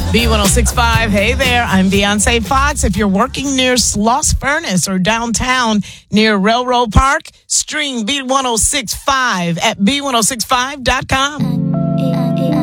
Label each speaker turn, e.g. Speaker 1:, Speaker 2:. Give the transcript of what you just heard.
Speaker 1: B1065. Hey there, I'm Beyonce Fox. If you're working near Sloss Furnace or downtown near Railroad Park, stream B1065 at B1065.com.